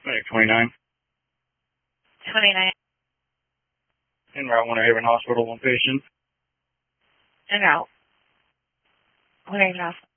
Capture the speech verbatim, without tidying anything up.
Medic twenty-nine. twenty-nine. En route, one to Haven Hospital, one patient. En route. One Haven Hospital.